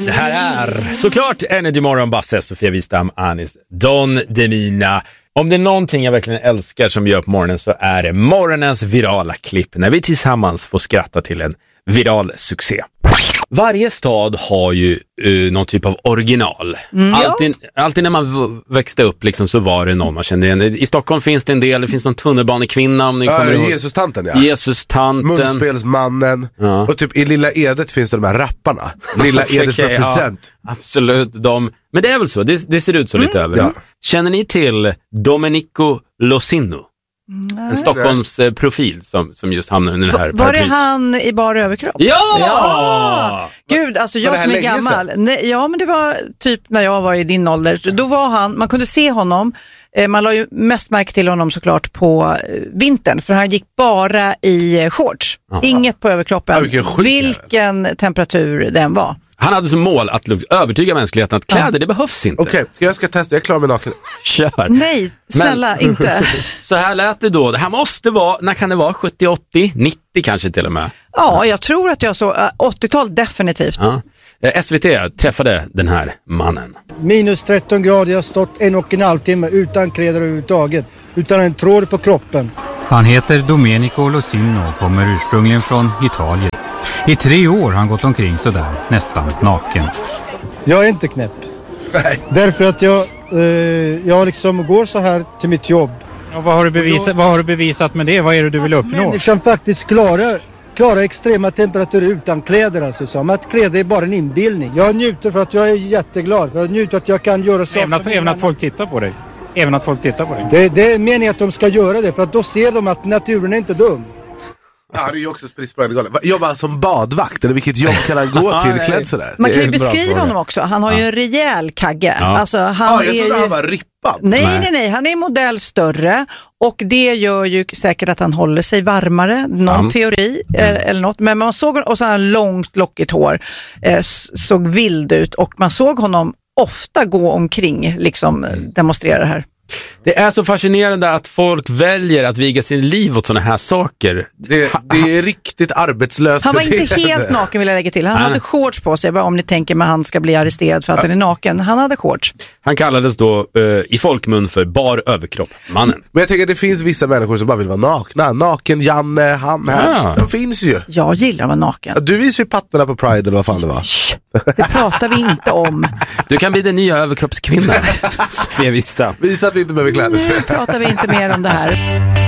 Det här är såklart Energy Morgon, Basse, Sofia Wistam, Anis, Don Demina. Om det är någonting jag verkligen älskar som gör på morgonen så är det morgonens virala klipp när vi tillsammans får skratta till en viral succé. Varje stad har ju någon typ av original. Alltid när man växte upp liksom, så var det någon man kände igen. I Stockholm finns det en del, det finns någon tunnelbanekvinna om ni kommer ihåg. Jesus-tanten, ja. Jesus-tanten. Munspelsmannen. Ja. Och typ i Lilla Edet finns det de här rapparna. Lilla Edet represent. Ja, absolut, men det är väl så, det ser ut så lite över. Ja. Känner ni till Domenico Losino? En Stockholms profil som just hamnar under den här Var det han i bar överkropp? Ja! Gud, alltså jag som är gammal. Nej, ja, men det var typ när jag var i din ålder. Då var han, man kunde se honom. Man la ju mest märke till honom såklart på vintern. För han gick bara i shorts. Inget på överkroppen. Vilken temperatur den var. Han hade som mål att övertyga mänskligheten att kläder, det behövs inte. Okej, jag ska testa, jag klarar mig naken. Kör. Nej, snälla, inte. Så här lät det då. Det här måste vara, när kan det vara? 70, 80, 90 kanske till och med. Ja, jag tror att jag så 80-tal definitivt. Ja. SVT träffade den här mannen. Minus 13 grader, jag har stått 1,5 timme utan kläder överhuvudtaget. Utan en tråd på kroppen. Han heter Domenico Losino och kommer ursprungligen från Italien. I 3 år har han gått omkring sådär, nästan naken. Jag är inte knäpp. Nej. Därför att jag liksom går så här till mitt jobb. Och vad har du bevisat med det? Vad är det du vill uppnå? Människan faktiskt klara extrema temperaturer utan kläder, alltså. Som att kläder är bara en inbildning. Jag njuter för att jag är jätteglad. För jag njuter att jag kan göra saker. Även att folk tittar på dig? Även att folk tittar på dig? Det är meningen att de ska göra det. För att då ser de att naturen är inte dum. Ja, det är ju också spritspröjande. Jobbar som badvakt, eller vilket jobb kan han gå till klädd sådär? Man kan ju beskriva honom också. Han har ju en rejäl kagge. Ja. Alltså, jag trodde han var rippad. Nej. Han är modell större. Och det gör ju säkert att han håller sig varmare. Någon teori eller något. Men man såg, och så har han långt lockigt hår. Såg vild ut. Och man såg honom ofta gå omkring, liksom demonstrera det här. Det är så fascinerande att folk väljer att viga sin liv åt såna här saker. Det är riktigt arbetslöst. Han var inte helt naken, vill jag lägga till. Han hade shorts på sig, om ni tänker att han ska bli arresterad för att han är naken. Han hade shorts. Han kallades då i folkmun för bar överkropp, mannen. Men jag tänker att det finns vissa människor som bara vill vara nakna. Naken, Janne, han här. Ja. De finns ju. Jag gillar att vara naken. Ja, du visar ju pattarna på Pride eller vad fan det var. Det pratar vi inte om. Du kan bli den nya överkroppskvinnan. Sofia Wistam. Visa att vi inte behöver kläder. Nu pratar vi inte mer om det här.